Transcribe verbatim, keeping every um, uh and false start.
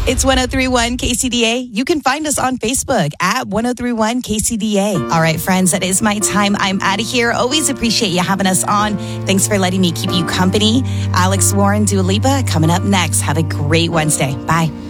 It's one oh three point one K C D A. You can find us on Facebook at one oh three point one K C D A. All right, friends, that is my time. I'm out of here. Always appreciate you having us on. Thanks for letting me keep you company. Alex Warren, Dua Lipa, coming up next. Have a great Wednesday. Bye.